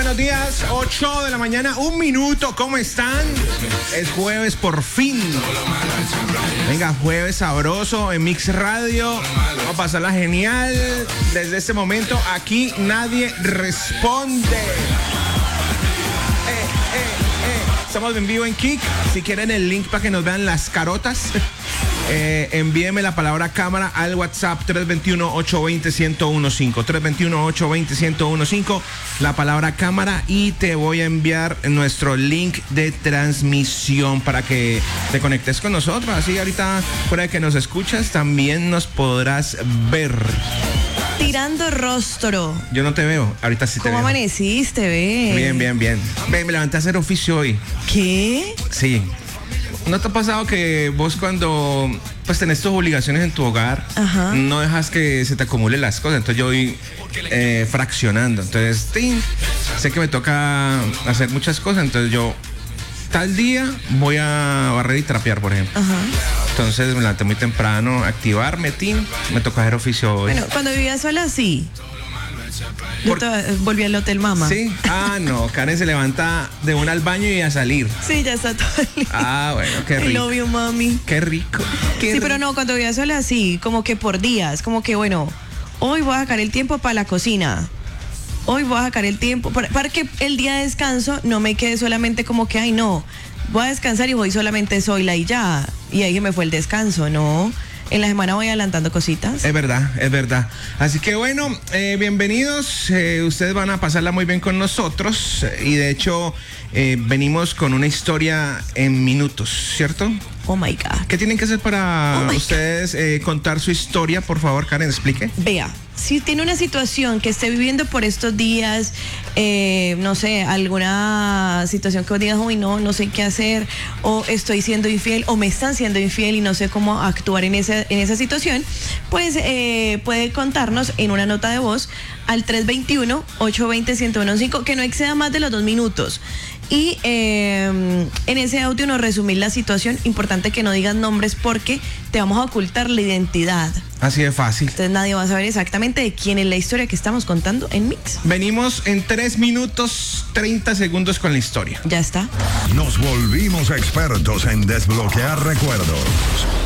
buenos días. 8 de la mañana, 1 minuto. ¿Cómo están? Es jueves por fin. Venga, jueves sabroso en Mix Radio. Vamos a pasarla genial. Desde este momento, aquí nadie responde. Estamos en vivo en Kik. Si quieren el link para que nos vean las carotas, envíeme la palabra cámara al WhatsApp 321-820-1015. 321-820-1015. La palabra cámara y te voy a enviar nuestro link de transmisión para que te conectes con nosotros. Así ahorita, fuera de que nos escuchas, también nos podrás ver. Tirando rostro. Yo no te veo, ahorita sí te veo. ¿Cómo amaneciste, ve? Bien. Ve, me levanté a hacer oficio hoy. ¿Qué? Sí. ¿No te ha pasado que vos cuando pues tenés tus obligaciones en tu hogar, ajá, no dejas que se te acumulen las cosas? Entonces yo voy fraccionando. Entonces, sé que me toca hacer muchas cosas, entonces yo tal día voy a barrer y trapear, por ejemplo. Ajá. Entonces me levanté muy temprano, activarme, me toca hacer oficio hoy. Bueno, cuando vivía sola, sí. Yo volví al hotel, mamá. Sí. Ah, no, Karen se levanta de una al baño y a salir. Sí, ya está todo listo. Ah, bueno, qué rico. I love you, mami. Qué rico. Sí, pero no, cuando vivía sola, sí, como que por días, como que bueno, hoy voy a sacar el tiempo para la cocina. Hoy voy a sacar el tiempo para que el día de descanso no me quede solamente como que, ay, no, voy a descansar y voy solamente sola y ya. Y ahí me fue el descanso, ¿no? En la semana voy adelantando cositas. Es verdad. Así que bueno, bienvenidos. Ustedes van a pasarla muy bien con nosotros. Y de hecho, venimos con una historia en minutos, ¿cierto? Oh my God. ¿Qué tienen que hacer para ustedes contar su historia? Por favor, Karen, explique. Vea, si tiene una situación que esté viviendo por estos días, no sé, alguna situación que vos digas, uy, no sé qué hacer, o estoy siendo infiel, o me están siendo infiel y no sé cómo actuar en esa situación, pues puede contarnos en una nota de voz al 321-820-1015, que no exceda más de los 2 minutos. Y en ese audio nos resumir la situación. Importante que no digas nombres porque te vamos a ocultar la identidad. Así de fácil. Entonces nadie va a saber exactamente de quién es la historia que estamos contando en Mix. Venimos en 3 minutos 30 segundos con la historia. Ya está. Nos volvimos expertos en desbloquear recuerdos.